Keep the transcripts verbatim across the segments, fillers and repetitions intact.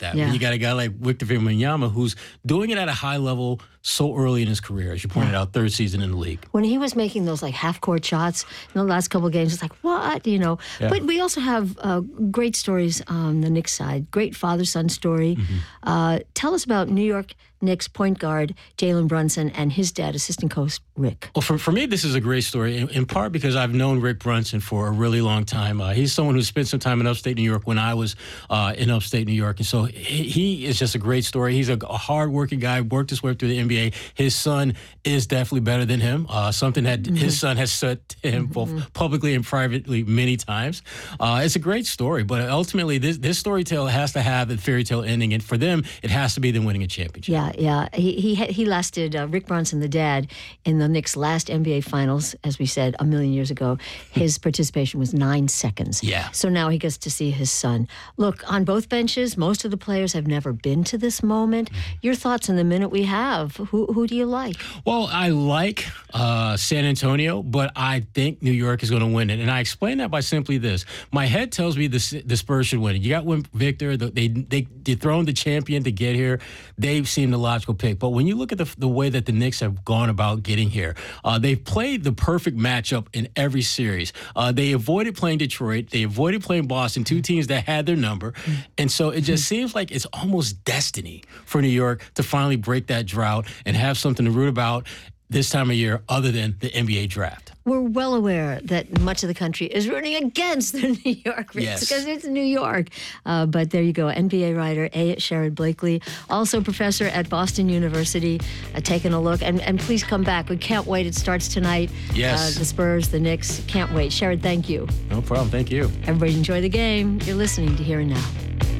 that. Yeah. When you got a guy like Victor Wembanyama who's doing it at a high level so early in his career, as you pointed yeah. out, third season in the league. When he was making those like half-court shots in the last couple of games, it's like, what? You know. Yeah. But we also have uh, great stories on the Knicks side. Great father-son story. Mm-hmm. Uh, tell us about New York Knicks point guard Jalen Brunson and his dad, assistant coach Rick. Well, for, for me, this is a great story, in, in part because I've known Rick Brunson for a really long time. Uh, he's someone who spent some time in upstate New York when I was uh, in upstate New York. And so he, he is just a great story. He's a, a hard-working guy, worked his way through the N B A. His son is definitely better than him, uh, something that mm-hmm. his son has said to him mm-hmm. both publicly and privately many times. Uh, it's a great story, but ultimately this, this story tale has to have a fairy tale ending, and for them, it has to be them winning a championship. Yeah. Yeah, he he he lasted, uh, Rick Brunson, the dad, in the Knicks' last N B A Finals, as we said, a million years ago. His participation was nine seconds. Yeah. So now he gets to see his son. Look, on both benches, most of the players have never been to this moment. Your thoughts in the minute we have. Who who do you like? Well, I like uh, San Antonio, but I think New York is going to win it. And I explain that by simply this. My head tells me the, the Spurs should win it. You got Victor. The, they, they dethroned the champion to get here. They seem the logical pick. But when you look at the, the way that the Knicks have gone about getting here, uh, they've played the perfect matchup in every series. Uh, they avoided playing Detroit. They avoided playing Boston, two teams that had their number. And so it just seems like it's almost destiny for New York to finally break that drought and have something to root about this time of year other than the N B A draft. We're well aware that much of the country is rooting against the New York Knicks yes. because it's New York. Uh, but there you go, N B A writer A. Sherrod Blakely, also professor at Boston University, uh, taking a look. And, and please come back. We can't wait. It starts tonight. Yes. Uh, the Spurs, the Knicks. Can't wait. Sherrod, thank you. No problem. Thank you. Everybody enjoy the game. You're listening to Here and Now.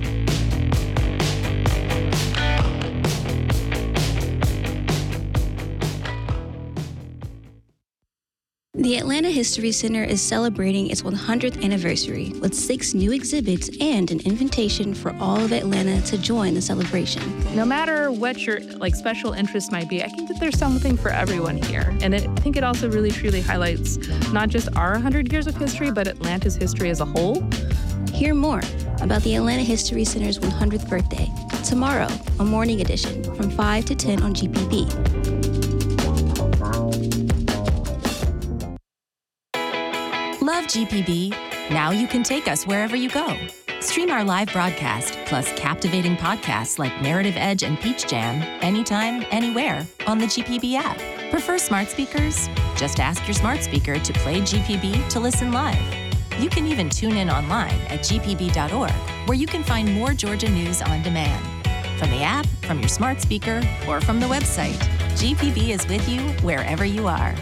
The Atlanta History Center is celebrating its one hundredth anniversary with six new exhibits and an invitation for all of Atlanta to join the celebration. No matter what your like special interest might be, I think that there's something for everyone here. And it, I think it also really truly highlights not just our one hundred years of history, but Atlanta's history as a whole. Hear more about the Atlanta History Center's one hundredth birthday tomorrow, a morning edition from five to ten on G P B. Love G P B? Now you can take us wherever you go. Stream our live broadcast, plus captivating podcasts like Narrative Edge and Peach Jam, anytime, anywhere on the G P B app. Prefer smart speakers? Just ask your smart speaker to play G P B to listen live. You can even tune in online at G P B dot org, where you can find more Georgia news on demand. From the app, from your smart speaker, or from the website, G P B is with you wherever you are.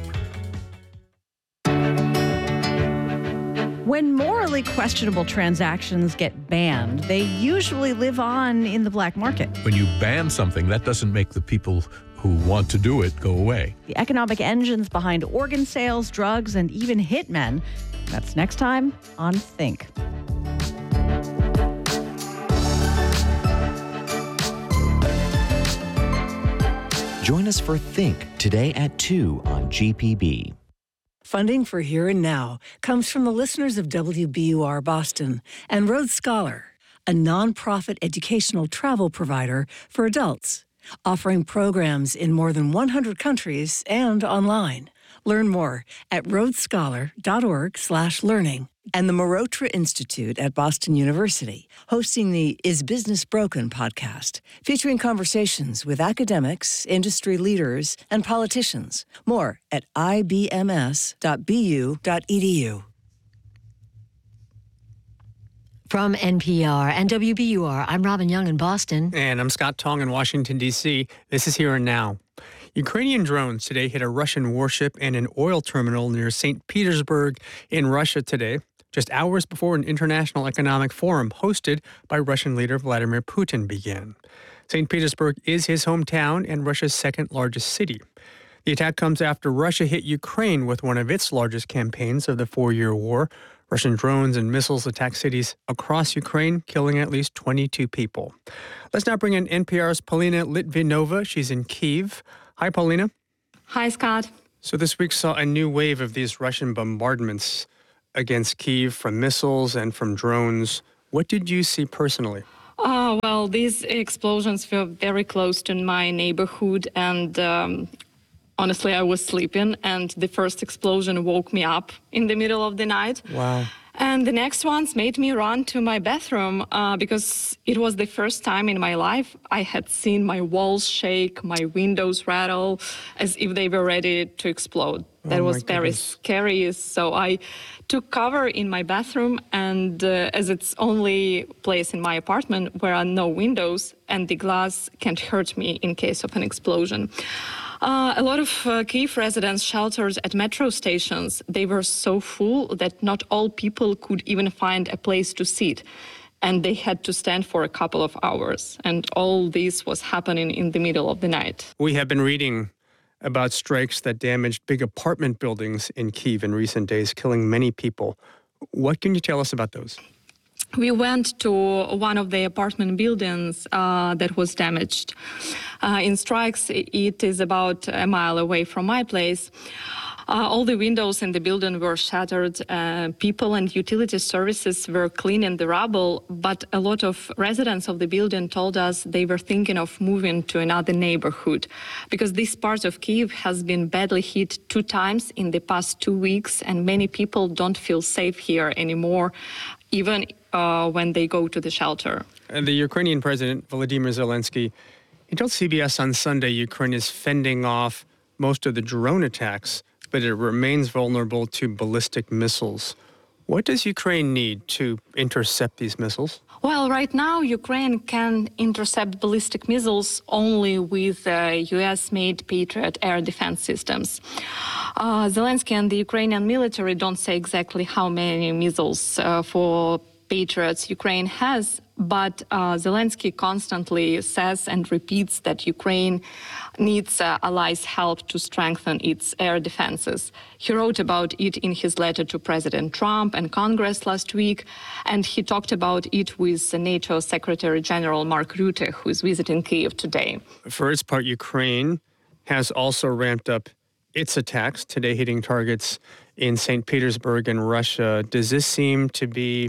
When morally questionable transactions get banned, they usually live on in the black market. When you ban something, that doesn't make the people who want to do it go away. The economic engines behind organ sales, drugs, and even hitmen. That's next time on Think. Join us for Think today at two on G P B. Funding for Here and Now comes from the listeners of W B U R Boston and Rhodes Scholar, a nonprofit educational travel provider for adults, offering programs in more than one hundred countries and online. Learn more at rhodesscholar.org slash learning. And the Marotra Institute at Boston University, hosting the Is Business Broken podcast, featuring conversations with academics, industry leaders, and politicians. More at I B M S dot B U dot E D U. From N P R and W B U R, I'm Robin Young in Boston. And I'm Scott Tong in Washington, D C. This is Here and Now. Ukrainian drones today hit a Russian warship and an oil terminal near Saint Petersburg in Russia today, just hours before an international economic forum hosted by Russian leader Vladimir Putin began. Saint Petersburg is his hometown and Russia's second largest city. The attack comes after Russia hit Ukraine with one of its largest campaigns of the four-year war. Russian drones and missiles attacked cities across Ukraine, killing at least twenty-two people. Let's now bring in N P R's Paulina Litvinova. She's in Kyiv. Hi, Paulina. Hi, Scott. So this week saw a new wave of these Russian bombardments against Kyiv from missiles and from drones. What did you see personally? Uh, well, these explosions were very close to my neighborhood, and um, honestly, I was sleeping, and the first explosion woke me up in the middle of the night. Wow. And the next ones made me run to my bathroom uh, because it was the first time in my life I had seen my walls shake, my windows rattle, as if they were ready to explode. That Oh, was my very goodness. scary. So I took cover in my bathroom, and uh, as it's only place in my apartment where are no windows and the glass can't hurt me in case of an explosion. Uh, a lot of uh, Kyiv residents sheltered at metro stations. They were so full that not all people could even find a place to sit, and they had to stand for a couple of hours. And all this was happening in the middle of the night. We have been reading about strikes that damaged big apartment buildings in Kyiv in recent days, killing many people. What can you tell us about those? We went to one of the apartment buildings uh, that was damaged. Uh, in strikes, it is about a mile away from my place. Uh, all the windows in the building were shattered. Uh, people and utility services were cleaning the rubble, but a lot of residents of the building told us they were thinking of moving to another neighborhood because this part of Kyiv has been badly hit two times in the past two weeks, and many people don't feel safe here anymore, even uh, when they go to the shelter. And the Ukrainian president, Volodymyr Zelensky, he told C B S on Sunday Ukraine is fending off most of the drone attacks, but it remains vulnerable to ballistic missiles. What does Ukraine need to intercept these missiles? Well, right now, Ukraine can intercept ballistic missiles only with uh, U S-made Patriot air defense systems. Uh, Zelensky and the Ukrainian military don't say exactly how many missiles uh, for Patriots Ukraine has, but uh, Zelensky constantly says and repeats that Ukraine needs uh, allies' help to strengthen its air defenses. He wrote about it in his letter to President Trump and Congress last week, and he talked about it with NATO Secretary General Mark Rutte, who is visiting Kyiv today. For its part, Ukraine has also ramped up its attacks, today hitting targets in Saint Petersburg and Russia. Does this seem to be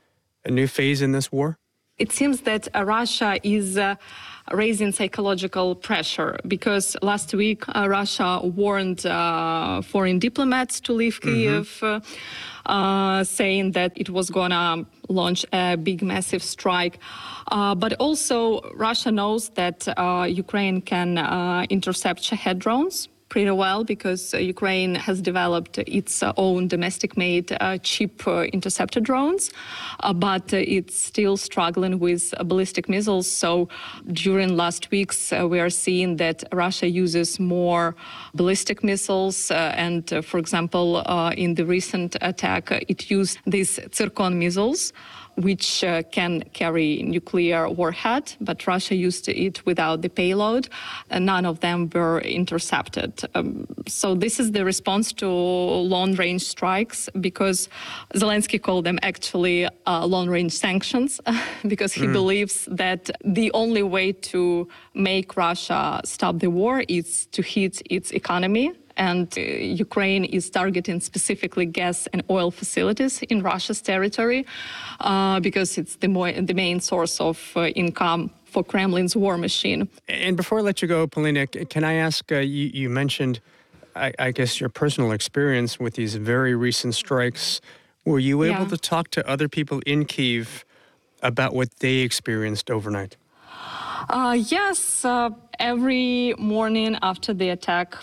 a new phase in this war? It seems that uh, Russia is uh, raising psychological pressure because last week uh, Russia warned uh, foreign diplomats to leave Kyiv, mm-hmm. uh, uh, saying that it was going to launch a big, massive strike. Uh, but also Russia knows that uh, Ukraine can uh, intercept Shahed drones pretty well because uh, Ukraine has developed its uh, own domestic-made uh, cheap uh, interceptor drones, uh, but uh, it's still struggling with uh, ballistic missiles. So during last weeks, uh, we are seeing that Russia uses more ballistic missiles. Uh, and, uh, for example, uh, in the recent attack, uh, it used these Zircon missiles, which uh, can carry nuclear warhead, but Russia used it without the payload, and none of them were intercepted. Um, so this is the response to long-range strikes, because Zelensky called them actually uh, long-range sanctions, because he mm. believes that the only way to make Russia stop the war is to hit its economy. And uh, Ukraine is targeting specifically gas and oil facilities in Russia's territory uh, because it's the, mo- the main source of uh, income for Kremlin's war machine. And before I let you go, Polina, can I ask, uh, you, you mentioned, I, I guess, your personal experience with these very recent strikes. Were you able Yeah. to talk to other people in Kyiv about what they experienced overnight? Uh, yes, uh, every morning after the attack,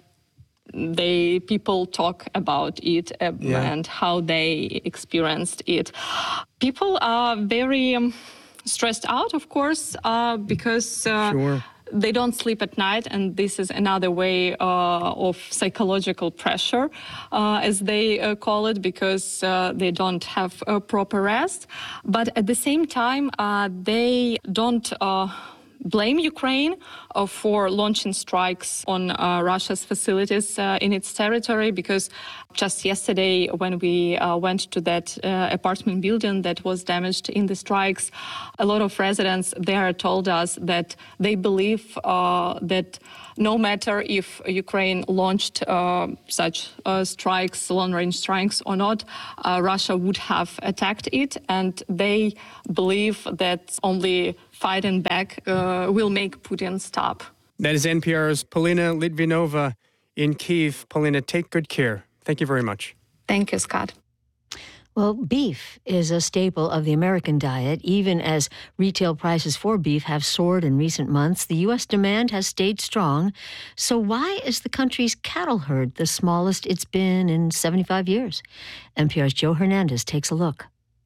they people talk about it uh, Yeah. and how they experienced it. People are very um, stressed out, of course, uh, because uh, Sure. they don't sleep at night, and this is another way uh, of psychological pressure, uh, as they uh, call it, because uh, they don't have uh, proper rest. But at the same time, uh, they don't uh, blame Ukraine uh, for launching strikes on uh, Russia's facilities uh, in its territory, because just yesterday when we uh, went to that uh, apartment building that was damaged in the strikes, a lot of residents there told us that they believe uh, that no matter if Ukraine launched uh, such uh, strikes, long-range strikes or not, uh, Russia would have attacked it, and they believe that only fighting back uh, will make Putin stop. That is N P R's Polina Litvinova in Kyiv. Polina, take good care. Thank you very much. Thank you, Scott. Well, beef is a staple of the American diet. Even as retail prices for beef have soared in recent months, the U S demand has stayed strong. So why is the country's cattle herd the smallest it's been in seventy-five years? N P R's Joe Hernandez takes a look.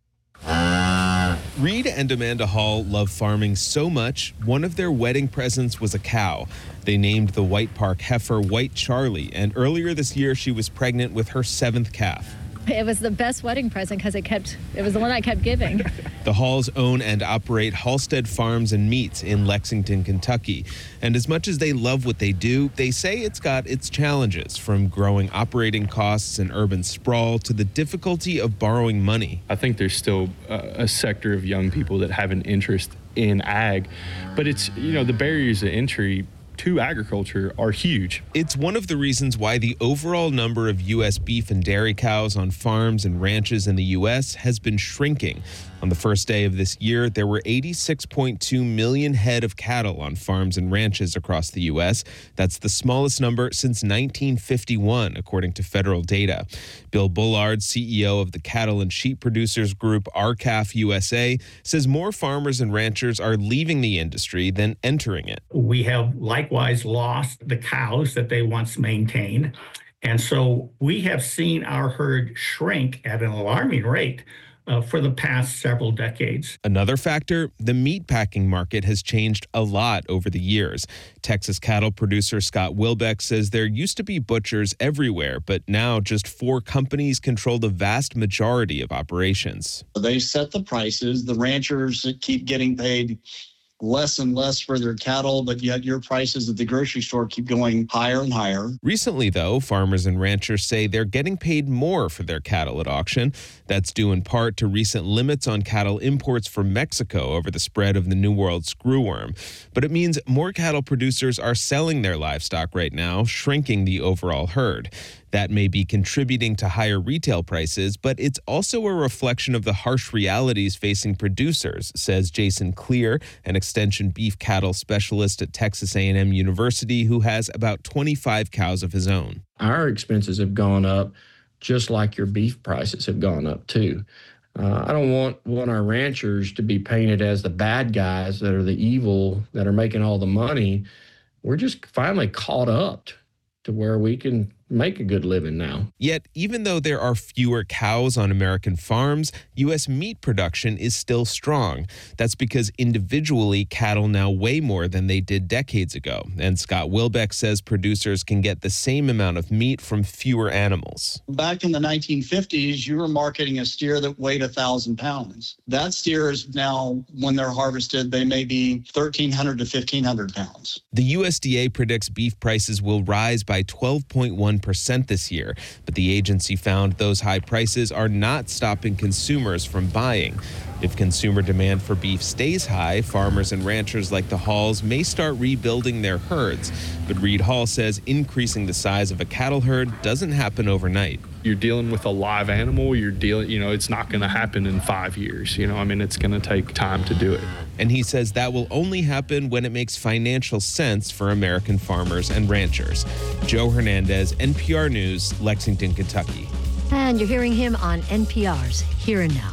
Reed and Amanda Hall love farming so much, one of their wedding presents was a cow. They named the White Park heifer White Charlie, and earlier this year she was pregnant with her seventh calf. It was the best wedding present because it kept, it was the one I kept giving. The Halls own and operate Halstead Farms and Meats in Lexington, Kentucky. And as much as they love what they do, they say it's got its challenges, from growing operating costs and urban sprawl to the difficulty of borrowing money. I think there's still a, a sector of young people that have an interest in ag, but it's, you know, the barriers to entry to agriculture are huge. It's one of the reasons why the overall number of U S beef and dairy cows on farms and ranches in the U S has been shrinking. On the first day of this year, there were eighty-six point two million head of cattle on farms and ranches across the U S. That's the smallest number since nineteen fifty-one, according to federal data. Bill Bullard, C E O of the cattle and sheep producers group R C A F U S A, says more farmers and ranchers are leaving the industry than entering it. We have likewise lost the cows that they once maintained. And so we have seen our herd shrink at an alarming rate Uh, for the past several decades. Another factor, the meatpacking market has changed a lot over the years. Texas cattle producer Scott Wilbeck says there used to be butchers everywhere, but now just four companies control the vast majority of operations. They set the prices. The ranchers keep getting paid less and less for their cattle, but yet your prices at the grocery store keep going higher and higher. Recently, though, farmers and ranchers say they're getting paid more for their cattle at auction. That's due in part to recent limits on cattle imports from Mexico over the spread of the New World screwworm. But it means more cattle producers are selling their livestock right now, shrinking the overall herd. That may be contributing to higher retail prices, but it's also a reflection of the harsh realities facing producers, says Jason Clear, an extension beef cattle specialist at Texas A and M University who has about twenty-five cows of his own. Our expenses have gone up just like your beef prices have gone up too. Uh, I don't want, want our ranchers to be painted as the bad guys that are the evil, that are making all the money. We're just finally caught up to where we can make a good living now. Yet, even though there are fewer cows on American farms, U S meat production is still strong. That's because individually, cattle now weigh more than they did decades ago. And Scott Wilbeck says producers can get the same amount of meat from fewer animals. Back in the nineteen fifties, you were marketing a steer that weighed one thousand pounds. That steer is now, when they're harvested, they may be thirteen hundred to fifteen hundred pounds. The U S D A predicts beef prices will rise by twelve point one percent this year, but the agency found those high prices are not stopping consumers from buying. If consumer demand for beef stays high, farmers and ranchers like the Halls may start rebuilding their herds. But Reed Hall says increasing the size of a cattle herd doesn't happen overnight. You're dealing with a live animal, you're dealing, you know, it's not going to happen in five years. You know, I mean, it's going to take time to do it. And he says that will only happen when it makes financial sense for American farmers and ranchers. Joe Hernandez, N P R News, Lexington, Kentucky. And you're hearing him on N P R's Here and Now.